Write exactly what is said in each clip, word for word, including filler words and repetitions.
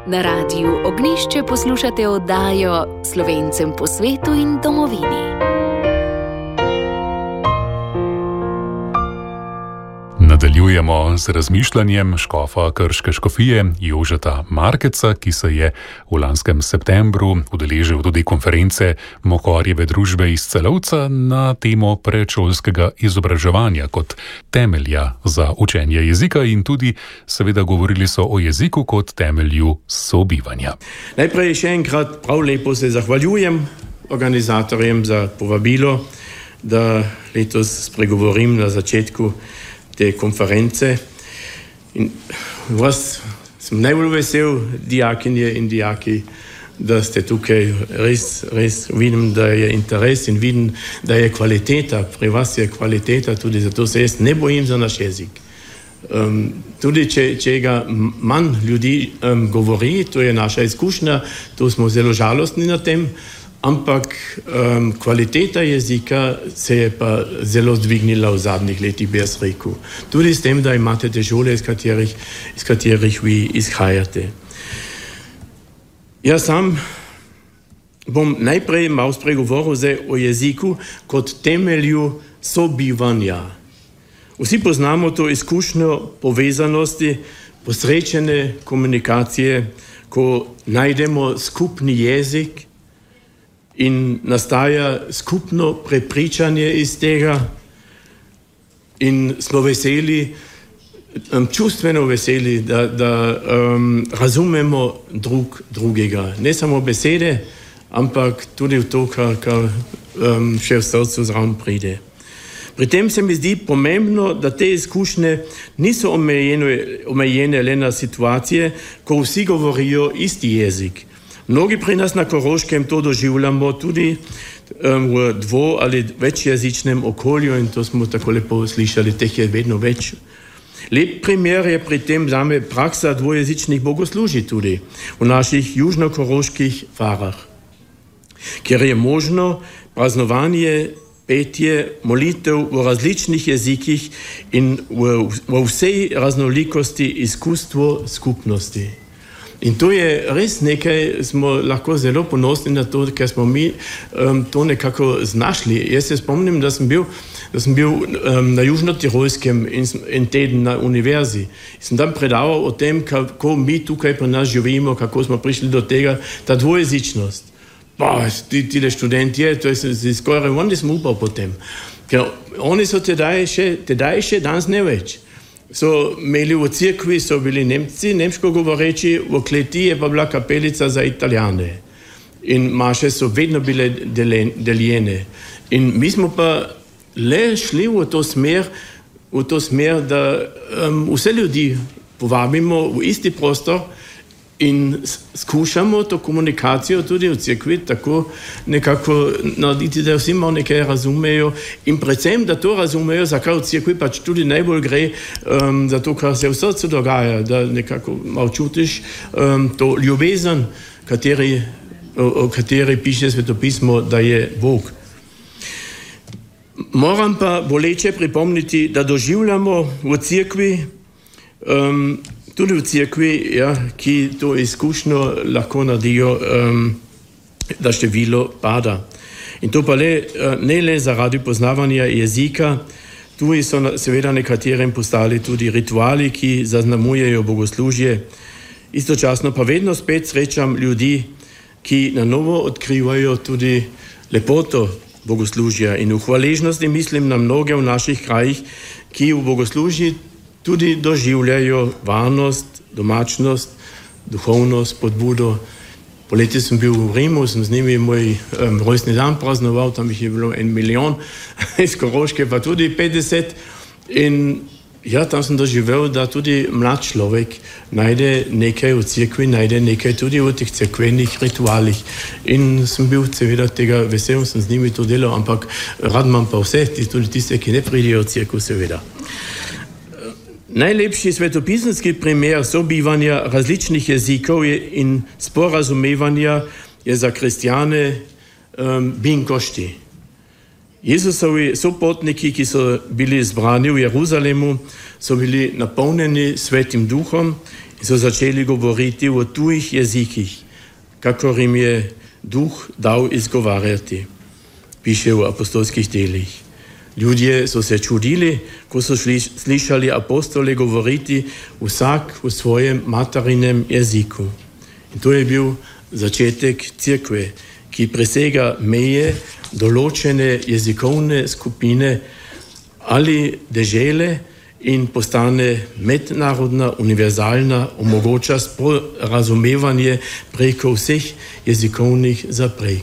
Na radiju Ognjišče poslušate oddajo Slovencem po svetu in domovini. Nadaljujemo z razmišljanjem škofa krške škofije Jožeta Markeca, ki se je v lanskem septembru udeležil tudi konference Mokorjeve družbe iz Celovca na temo predšolskega izobraževanja kot temelja za učenje jezika in tudi seveda govorili so o jeziku kot temelju sobivanja. Najprej še enkrat prav lepo se zahvaljujem organizatorjem za povabilo, da letos spregovorim na začetku te konference. In vas sem najbolj vesel, dijakinje in dijaki, da ste tukaj. Res, res vidim, da je interes in vidim, da je kvaliteta. Pri vas je kvaliteta, tudi zato se jaz ne bojim za naš jezik. Um, tudi če, če ga manj ljudi um, govori, to je naša izkušnja, to smo zelo žalostni na tem, ampak um, kvaliteta jezika se je pa zelo dvignila v zadnjih letih, bi jaz rekel. Tudi s tem, da imate te šole, iz katerih, iz katerih vi izhajate. Jaz sam bom najprej malo spregovoril o jeziku kot temelju sobivanja. Vsi poznamo to izkušnjo povezanosti, posrečene komunikacije, ko najdemo skupni jezik in nastaja skupno prepričanje iz tega in smo veseli, čustveno veseli, da, da um, razumemo drug drugega. Ne samo besede, ampak tudi to, kar, kar um, še v srcu zraven pride. Pri tem se mi zdi pomembno, da te izkušnje niso omejene, omejene le na situacije, ko vsi govorijo isti jezik. Mnogi pri nas na Koroškem to doživljamo tudi um, v dvo- ali večjezičnem okolju in to smo tako lepo slišali, teh je vedno več. Lep primer je pri tem zame praksa dvojezičnih bogoslužij tudi v naših južnokoroških farah, kjer je možno praznovanje, petje, molitev v različnih jezikih in v, v vsej raznolikosti izkustvo skupnosti. In to je res nekaj, smo lahko zelo ponosni na to, ker smo mi um, to nekako znašli. Jaz se spomnim, da sem bil, da sem bil um, na Južno-Tirolskem in en teden na univerzi. Sem tam predaval o tem, kako mi tukaj pri nas živimo, kako smo prišli do tega, ta dvojezičnost. Pa, ti, tile študentje, to je si skoraj on nisem upal potem. Ker oni so tedaj še, tedaj še danes ne več. So imeli v cerkvi, so bili Nemci, nemško govoreči, v kleti je pa bila kapelica za Italijane. In maše so vedno bile deljene. In mi smo pa le šli v to smer, v to smer, da um, vse ljudi povabimo v isti prostor in skušamo to komunikacijo tudi v cerkvi tako nekako narediti, da vsi malo nekaj razumejo in predvsem, da to razumejo, zakaj v cerkvi pač tudi najbolj gre, um, za to, kar se v srcu dogaja, da nekako malo čutiš um, to ljubezen, kateri, o, o kateri piše svetopismo, da je Bog. Moram pa boleče pripomniti, da doživljamo v cerkvi um, tudi v cerkvi, ja, ki to izkušnjo lahko naredijo, um, da število pada. In to pa le, ne le zaradi poznavanja jezika, tu so seveda nekaterim postali tudi rituali, ki zaznamujejo bogoslužje. Istočasno pa vedno spet srečam ljudi, ki na novo odkrivajo tudi lepoto bogoslužja. In v hvaležnosti mislim na mnoge v naših krajih, ki v bogoslužji tudi doživljajo varnost, domačnost, duhovnost, spodbudo. Poleti sem bil v Rimu, sem z njimi moj um, rojstni dan praznoval, tam jih je bilo en milijon, iz Koroške pa tudi petdeset. In ja, tam sem doživel, da tudi mlad človek najde nekaj v cerkvi, najde nekaj tudi v teh cerkvenih ritualih. In sem bil seveda tega vesel, sem z njimi to delal, ampak rad imam pa vse, tudi tiste, ki ne pridejo v cerkev, seveda. Najlepši svetopisemski primer sobivanja različnih jezikov in sporazumevanja je za kristjane um, binkošti. Jezusovi sopotniki, ki so bili zbrani v Jeruzalemu, so bili napolnjeni Svetim Duhom, in so začeli govoriti o tujih jezikih, kakor im je duh dal izgovarjati, piše v apostolskih delih. Ljudje so se čudili, ko so šli, slišali apostole govoriti vsak v svojem materinem jeziku. In to je bil začetek cerkve, ki presega meje določene jezikovne skupine ali dežele in postane mednarodna, univerzalna, omogoča sporazumevanje preko vseh jezikovnih zapreg.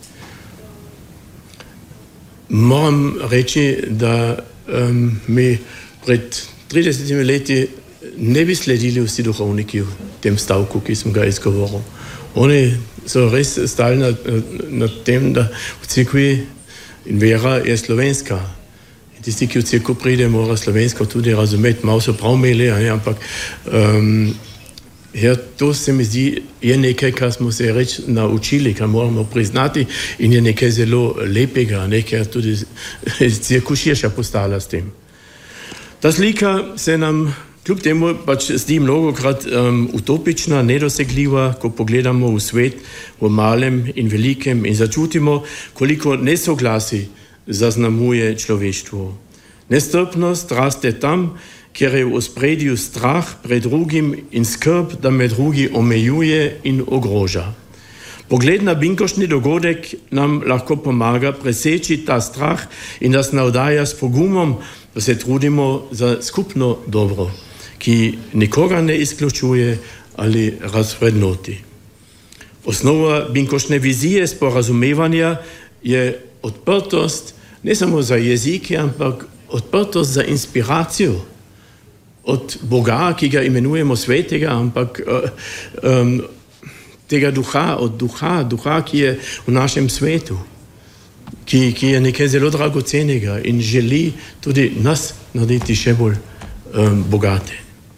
Moram reči, da um, mi pred tridesetimi leti ne bi sledili vsi duhovniki v tem stavku, ki sem ga izgovoril. Oni so res stali nad, nad tem, da v cerkvi in vera je slovenska. In tisti, ki v cerkev pride, mora slovensko tudi razumeti, malo so prav imeli, ampak um, ja, to se mi zdi, je nekaj, kar smo se reč naučili, kar moramo priznati in je nekaj zelo lepega, nekaj tudi cerkev širša postala s tem. Ta slika se nam kljub temu pač zdi mnogokrat um, utopična, nedosegljiva, ko pogledamo v svet v malem in velikem in začutimo, koliko nesoglasi zaznamuje človeštvo. Nestrpnost raste tam, kjer je v ospredju strah pred drugim in skrb, da me drugi omejuje in ogroža. Pogled na binkoštni dogodek nam lahko pomaga preseči ta strah in nas navdaja s pogumom, da se trudimo za skupno dobro, ki nikoga ne izključuje ali razvrednoti. Osnova binkoštne vizije sporazumevanja je odprtost ne samo za jezike, ampak odprtost za inspiracijo od Boga, ki ga imenujemo svetega, ampak um, tega duha, od duha, duha, ki je v našem svetu, ki, ki je nekaj zelo dragocenega in želi tudi nas narediti še bolj um, bogate.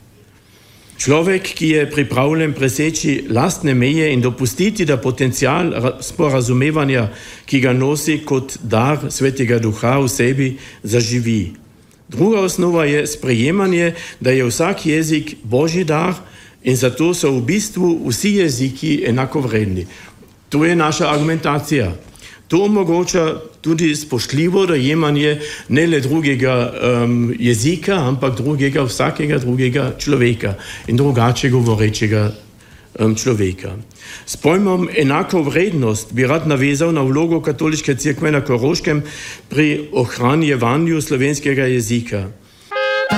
Človek, ki je pripravljen preseči lastne meje in dopustiti, da potencial sporazumevanja, ki ga nosi kot dar svetega duha v sebi, zaživi. Druga osnova je sprejemanje, da je vsak jezik Božji dar in zato so v bistvu vsi jeziki enakovredni. To je naša argumentacija. To omogoča tudi spoštljivo dojemanje ne le drugega um, jezika, ampak drugega, vsakega drugega človeka in drugače govorečega um, človeka. S pojmom enakovrednost bi rad navezal na vlogo katoliške cerkve na Koroškem pri ohranjevanju slovenskega jezika.